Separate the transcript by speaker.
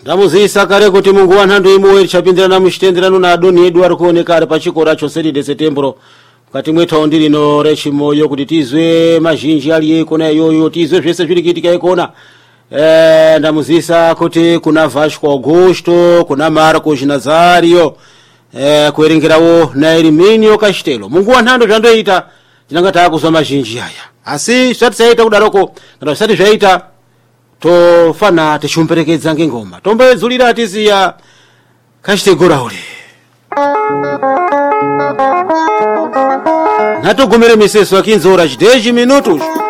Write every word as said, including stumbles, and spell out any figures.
Speaker 1: ndamuzisa kare kuti mungu wa nhando imwe chapindirana muchitenderano na Adoni Edu ari kuoneka ari pachikora choseri de setembro kati mwetao ndilino rechimoyo kuti tizwe mazhinji ali ikona iyoyo tizwe zvese zviri kuitika ikona. Eh, ndamuzisa kuti kuna Vasco Augusto, kuna Marcos Nazario, eh, kuerengerawo na Eliminio Castelo. Mungu wa nhando zvandoita tinangati akuzwa mazhinji aya. Asi zvisati zvaita kudaroko kana zvisati zvaita tofana tichimperekedza ngengoma. Tombedzulira tiziya Kashteguraule. Natogumire miseso akinzora chidezi minutos.